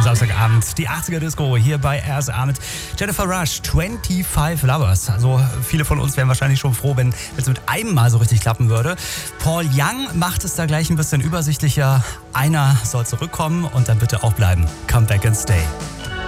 Samstagabend. Die 80er Disco hier bei RSA mit Jennifer Rush, 25 Lovers. Also viele von uns wären wahrscheinlich schon froh, wenn es mit einem Mal so richtig klappen würde. Paul Young macht es da gleich ein bisschen übersichtlicher. Einer soll zurückkommen und dann bitte auch bleiben. Come back and stay.